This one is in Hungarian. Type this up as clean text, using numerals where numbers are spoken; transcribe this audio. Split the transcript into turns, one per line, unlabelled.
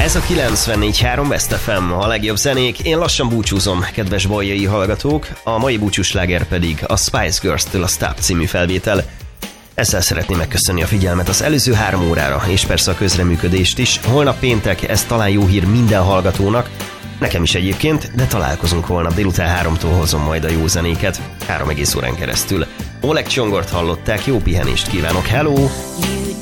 Ez a 94.3 Best FM, a legjobb zenék. Én lassan búcsúzom, kedves baljai hallgatók. A mai búcsúsláger pedig a Spice Girls-től a Stop című felvétel. Ezzel szeretném megköszönni a figyelmet az előző 3 órára, és persze a közreműködést is. Holnap péntek, ez talán jó hír minden hallgatónak. Nekem is egyébként, de találkozunk holnap délután 3-tól, hozom majd a jó zenéket. 3 egész órán keresztül. Oleg Csongort hallották, jó pihenést kívánok, hello!